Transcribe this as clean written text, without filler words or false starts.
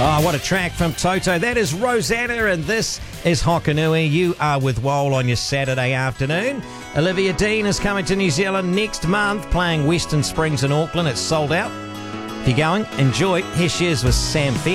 Oh, what a track from Toto. That is Rosanna, and this is Hokanui. You are with Wole on your Saturday afternoon. Olivia Dean is coming to New Zealand next month, playing Western Springs in Auckland. It's sold out. If you're going, enjoy. Here she is with Sam Fenn.